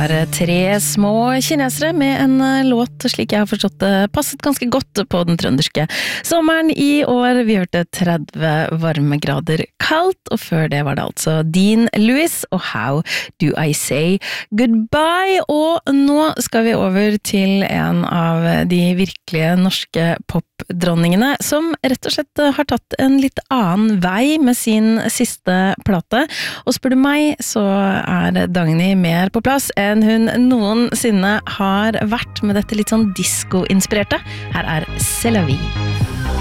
var tre små kinesere med en låt, slik jeg har forstått det, passet ganske godt på den trønderske sommeren i år. Vi hørte 30 varmegrader kaldt, og før det var det altså Dean Lewis og How Do I Say Goodbye. Og nå skal vi over til en av de virkelige norske popdronningene, som rett og slett har tatt en litt annen vei med sin siste plate. Og spør du meg, så er Dagny mer på plass enn hun noensinne har vært med dette litt sånn disco-inspirerte. Her er C'est la vie.